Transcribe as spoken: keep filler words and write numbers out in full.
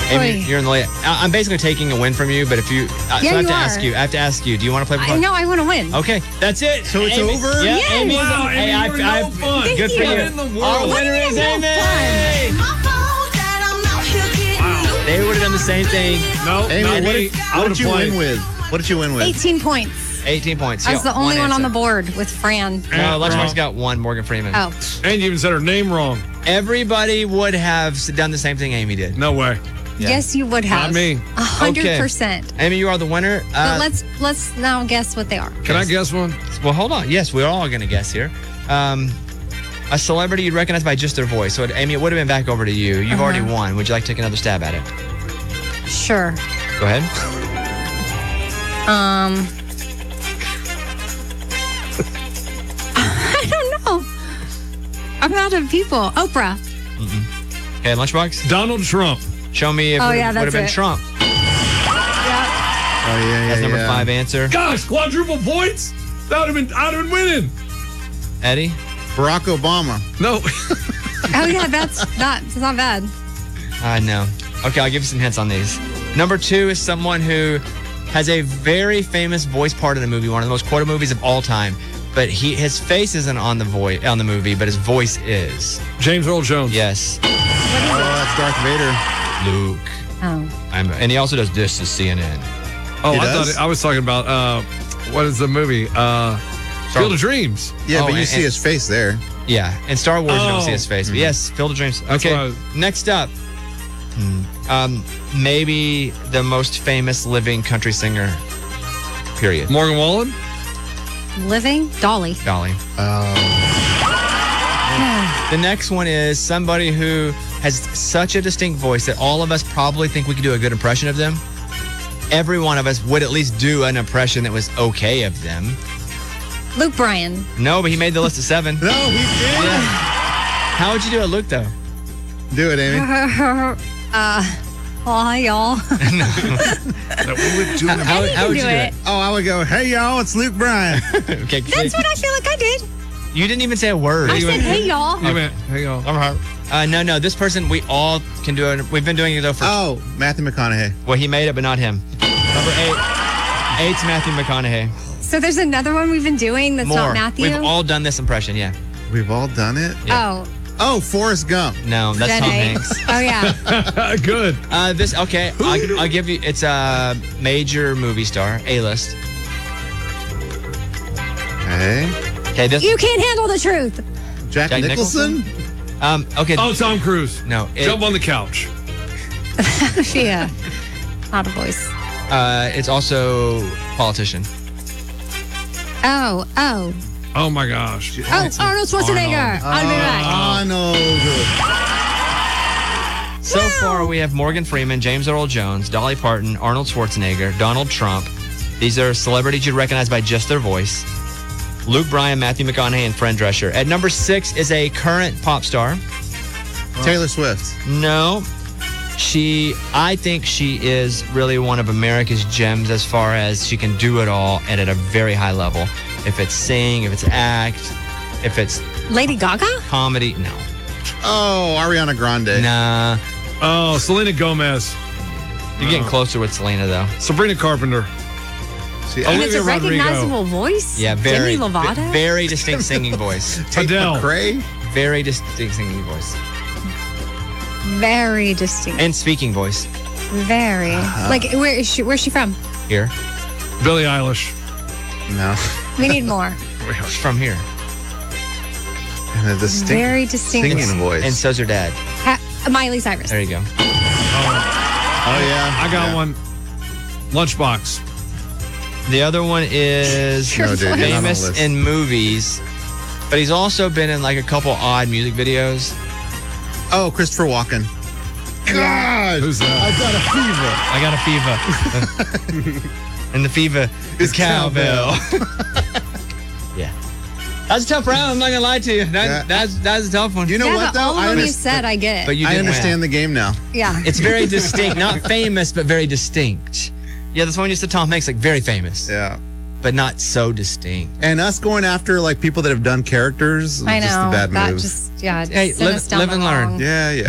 Amy, Oy. you're in the lead. I- I'm basically taking a win from you, but if you, uh, Yeah, so I have you to are. ask you. I have to ask you. Do you want to play? I before? know I want to win. Okay, that's it. So it's Amy- over? Yeah, Yes. Amy. is- Wow, hey, Amy, I- you were I- no fun. Thank Good for you. you. What in the world? Our What winner do you is mean no Amy. They would have done the same thing. No, Amy, not what me. did, I what would did have you played. win with? What did you win with? eighteen points. eighteen points. I was Yeah, the only one on the answer. board with Fran. No, Lunchbox Wrong. got one. Morgan Freeman. Oh, And you even said her name wrong. Everybody would have done the same thing Amy did. No way. Yeah. yes, you would have. Not me. A hundred Okay. percent. Amy, you are the winner. But Uh, let's let's now guess what they are. Can I guess one? well, hold on. Yes, we're all going to guess here. Um, a celebrity you'd recognize by just their voice. So, it, Amy, it would have been back over to you. You've Uh-huh. already won. Would you like to take another stab at it? Sure. Go ahead. Um. I don't know. I'm out of people. Oprah. Okay, Lunchbox. Donald Trump. Show me if Oh, it yeah, would have that's been it. Trump. Oh, yeah, yeah, That's number yeah. five answer. Gosh, quadruple points? That would have been, I'd have been winning. Eddie. Barack Obama. No. Oh yeah, that's not that's not bad. I know. Okay, I'll give you some hints on these. Number two is someone who has a very famous voice part in a movie, one of the most quoted movies of all time. But he his face isn't on the voice on the movie, but his voice is. James Earl Jones. Yes. What is Oh, it? that's Darth Vader. Luke. Oh. I'm, and he also does this to C N N. Oh, He I does? thought I was talking about, uh, what is the movie? Uh, Field of Dreams. Yeah, Oh, but you and- see and- his face there. Yeah. In Star Wars, you don't Oh. see his face. But yes, Field of Dreams. That's Okay. what I was- Next up. Hmm, Um, maybe the most famous living country singer. Period. Morgan Wallen? Living Dolly. Dolly. Oh. The next one is somebody who has such a distinct voice that all of us probably think we could do a good impression of them. Every one of us would at least do an impression that was okay of them. Luke Bryan. No, but he made the list of seven. No, he did. How would you do it, Luke, though? Do it, Amy. uh. Oh, hi y'all. That we would do How, how, Eddie how can would do you it. do Oh, I would go, hey, y'all, it's Luke Bryan. it? Okay, That's what I feel like I did. you didn't even say a word. I said, hey y'all. You went, hey, y'all. Uh, no, no, this person, we all can do it. We've been doing it, though, for... Oh, Matthew McConaughey. Well, he made it, but not him. Number eight. Eight's Matthew McConaughey. So there's another one we've been doing that's More. not Matthew. We've all done this impression, yeah. We've all done it. yeah. Oh, Oh, Forrest Gump. No, that's Jen Tom A. Hanks. Oh yeah. Good. Uh, this okay. I'll, I'll give you. It's a major movie star, A-list. Hey. Okay, this. You can't handle the truth. Jack, Jack Nicholson? Um. Okay. Oh, Tom Cruise. No. It, Jump on the couch. Yeah. Not a voice. uh, it's also politician. Oh, oh. Oh, my gosh. Oh, Arnold Schwarzenegger. I'll be back. Arnold. So far, we have Morgan Freeman, James Earl Jones, Dolly Parton, Arnold Schwarzenegger, Donald Trump. These are celebrities you'd recognize by just their voice. Luke Bryan, Matthew McConaughey, and Fran Drescher. At number six is a current pop star. Taylor Swift. No. She, I think she is really one of America's gems as far as she can do it all and at a very high level. If it's sing, if it's act, if it's Lady Gaga? comedy, no. Oh, Ariana Grande. Nah. Oh, Selena Gomez. You're getting closer with Selena, though. Sabrina Carpenter. See, And I- it's a Olivia Rodrigo. recognizable voice? Yeah, very, Demi Lovato? v- very distinct singing voice. Tate Adele. McRae. Very distinct singing voice. Very distinct. And speaking voice. Very. Like, where is she? Where's she from? Here. Billie Eilish. No. We need more. She's from here. And a distinct Very distinct. singing voice. And so's her dad. Ha- Miley Cyrus. There you go. oh, yeah. I got Yeah. one. Lunchbox. The other one is No, dude, you're not on the famous list. in movies, but he's also been in like a couple odd music videos. Oh, Christopher Walken. God. Who's that? I got a fever. I got a fever. And the fever is It's cowbell. yeah. That's a tough round. I'm not going to lie to you. That, Yeah. That's that's a tough one. You know yeah, what, but though? all of I them you underst- said, I get. but you I didn't understand win. the game now. yeah. It's very distinct. Not famous, but very distinct. Yeah, this one used to Tom Hanks, like very famous, Yeah. but not so distinct. And us going after like people that have done characters, I just know. the bad that moves. just, yeah. Just Hey, send live- us down live the and learn. wrong- yeah, yeah.